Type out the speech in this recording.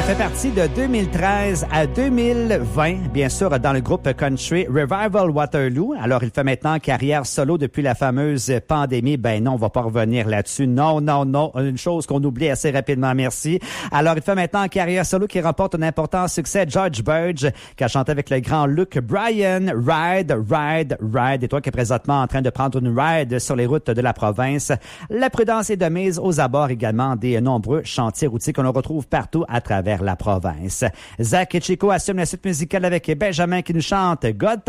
Ça fait partie de 2013 à 2020, bien sûr, dans le groupe country Revival Waterloo. Alors, il fait maintenant carrière solo depuis la fameuse pandémie. Ben non, on va pas revenir là-dessus. Non. Une chose qu'on oublie assez rapidement, merci. Alors, il fait maintenant carrière solo qui remporte un important succès. George Burge, qui a chanté avec le grand Luke Bryan, Ride. Et toi qui es présentement en train de prendre une ride sur les routes de la province. La prudence est de mise aux abords également des nombreux chantiers routiers que l'on retrouve partout à travers la province. Zach et Chico assument la suite musicale avec Benjamin qui nous chante God